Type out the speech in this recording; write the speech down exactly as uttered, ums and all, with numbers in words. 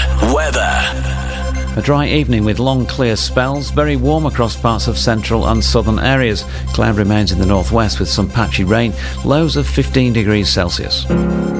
weather. A dry evening with long clear spells, very warm across parts of central and southern areas. Cloud remains in the northwest with some patchy rain, lows of fifteen degrees Celsius.